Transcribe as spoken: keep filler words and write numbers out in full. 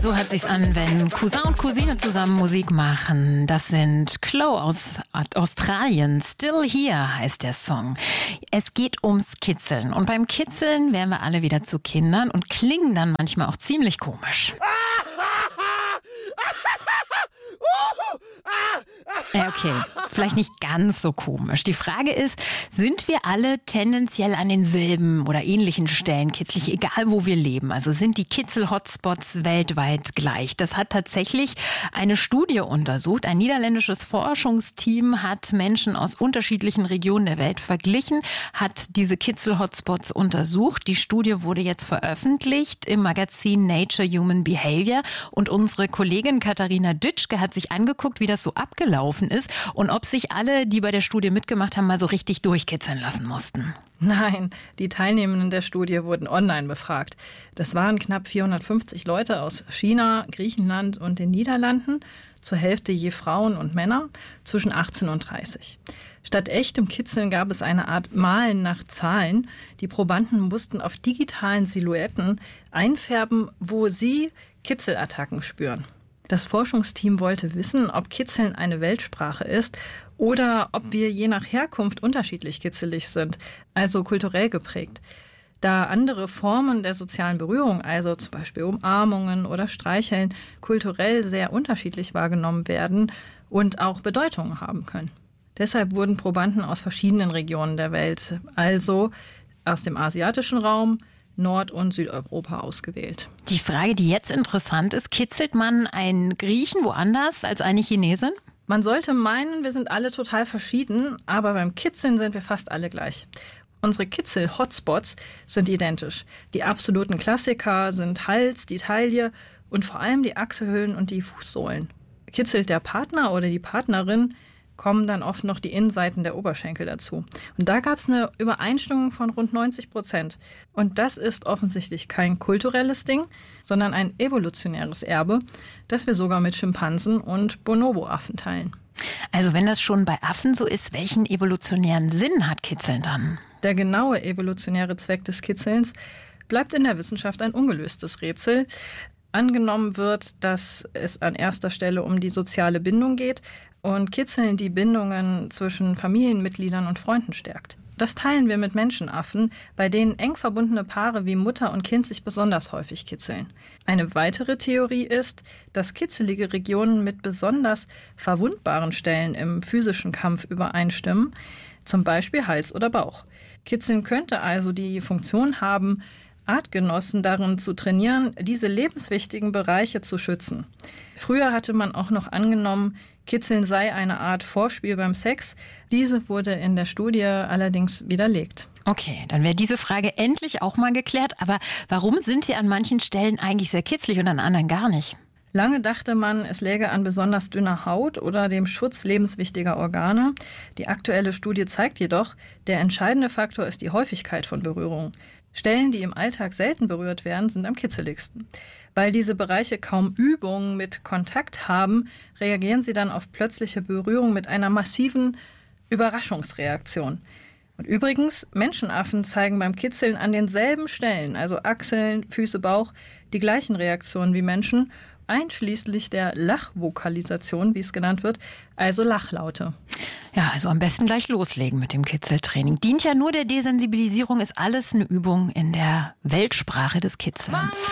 So hört sich's an, wenn Cousin und Cousine zusammen Musik machen. Das sind Chloe aus Australien. Still Here heißt der Song. Es geht ums Kitzeln. Und beim Kitzeln werden wir alle wieder zu Kindern und klingen dann manchmal auch ziemlich komisch. Ja, okay, vielleicht nicht ganz so komisch. Die Frage ist, sind wir alle tendenziell an denselben oder ähnlichen Stellen kitzlig, egal wo wir leben? Also sind die Kitzel-Hotspots weltweit gleich? Das hat tatsächlich eine Studie untersucht. Ein niederländisches Forschungsteam hat Menschen aus unterschiedlichen Regionen der Welt verglichen, hat diese Kitzel-Hotspots untersucht. Die Studie wurde jetzt veröffentlicht im Magazin Nature Human Behavior. Und unsere Kollegin Katharina Dütschke hat sich angeguckt, wie das so abgelaufen ist und ob sich alle, die bei der Studie mitgemacht haben, mal so richtig durchkitzeln lassen mussten. Nein, die Teilnehmenden der Studie wurden online befragt. Das waren knapp vierhundertfünfzig Leute aus China, Griechenland und den Niederlanden, zur Hälfte je Frauen und Männer zwischen achtzehn und dreißig. Statt echtem Kitzeln gab es eine Art Malen nach Zahlen. Die Probanden mussten auf digitalen Silhouetten einfärben, wo sie Kitzelattacken spüren. Das Forschungsteam wollte wissen, ob Kitzeln eine Weltsprache ist oder ob wir je nach Herkunft unterschiedlich kitzelig sind, also kulturell geprägt. Da andere Formen der sozialen Berührung, also zum Beispiel Umarmungen oder Streicheln, kulturell sehr unterschiedlich wahrgenommen werden und auch Bedeutungen haben können. Deshalb wurden Probanden aus verschiedenen Regionen der Welt, also aus dem asiatischen Raum, Nord- und Südeuropa ausgewählt. Die Frage, die jetzt interessant ist, kitzelt man einen Griechen woanders als eine Chinesin? Man sollte meinen, wir sind alle total verschieden, aber beim Kitzeln sind wir fast alle gleich. Unsere Kitzel-Hotspots sind identisch. Die absoluten Klassiker sind Hals, die Taille und vor allem die Achselhöhlen und die Fußsohlen. Kitzelt der Partner oder die Partnerin, kommen dann oft noch die Innenseiten der Oberschenkel dazu. Und da gab es eine Übereinstimmung von rund neunzig Prozent. Und das ist offensichtlich kein kulturelles Ding, sondern ein evolutionäres Erbe, das wir sogar mit Schimpansen und Bonobo-Affen teilen. Also wenn das schon bei Affen so ist, welchen evolutionären Sinn hat Kitzeln dann? Der genaue evolutionäre Zweck des Kitzelns bleibt in der Wissenschaft ein ungelöstes Rätsel. Angenommen wird, dass es an erster Stelle um die soziale Bindung geht und Kitzeln die Bindungen zwischen Familienmitgliedern und Freunden stärkt. Das teilen wir mit Menschenaffen, bei denen eng verbundene Paare wie Mutter und Kind sich besonders häufig kitzeln. Eine weitere Theorie ist, dass kitzelige Regionen mit besonders verwundbaren Stellen im physischen Kampf übereinstimmen, zum Beispiel Hals oder Bauch. Kitzeln könnte also die Funktion haben, Artgenossen darin zu trainieren, diese lebenswichtigen Bereiche zu schützen. Früher hatte man auch noch angenommen, Kitzeln sei eine Art Vorspiel beim Sex. Diese wurde in der Studie allerdings widerlegt. Okay, dann wäre diese Frage endlich auch mal geklärt. Aber warum sind wir an manchen Stellen eigentlich sehr kitzlig und an anderen gar nicht? Lange dachte man, es läge an besonders dünner Haut oder dem Schutz lebenswichtiger Organe. Die aktuelle Studie zeigt jedoch, der entscheidende Faktor ist die Häufigkeit von Berührungen. Stellen, die im Alltag selten berührt werden, sind am kitzeligsten. Weil diese Bereiche kaum Übung mit Kontakt haben, reagieren sie dann auf plötzliche Berührung mit einer massiven Überraschungsreaktion. Und übrigens, Menschenaffen zeigen beim Kitzeln an denselben Stellen, also Achseln, Füße, Bauch, die gleichen Reaktionen wie Menschen, einschließlich der Lachvokalisation, wie es genannt wird, also Lachlaute. Ja, also am besten gleich loslegen mit dem Kitzeltraining. Dient ja nur der Desensibilisierung, ist alles eine Übung in der Weltsprache des Kitzelns.